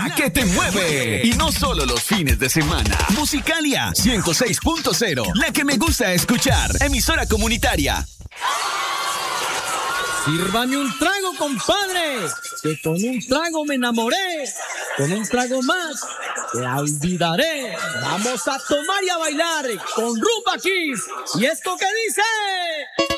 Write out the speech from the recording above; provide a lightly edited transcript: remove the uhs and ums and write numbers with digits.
la que te mueve. Y no solo los fines de semana. Musicalia 106.0, la que me gusta escuchar. Emisora comunitaria. Sírvame un trago, compadre, que con un trago me enamoré, con un trago más te olvidaré. Vamos a tomar y a bailar con Rumba Kiss. ¿Y esto qué dice?